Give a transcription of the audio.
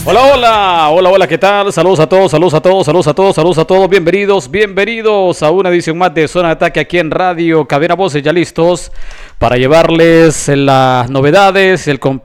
Hola, hola, hola, hola, ¿qué tal? Saludos a todos, saludos a todos, saludos a todos, saludos a todos. Bienvenidos a una edición más de Zona de Ataque aquí en Radio Cadena Voces, ya listos para llevarles las novedades, el